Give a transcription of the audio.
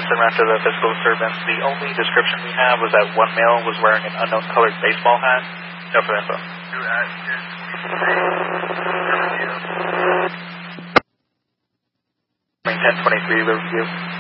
in reference to the physical disturbance, the only description we have was that one male was wearing an unknown colored baseball hat. No further info. 1023 Riverview.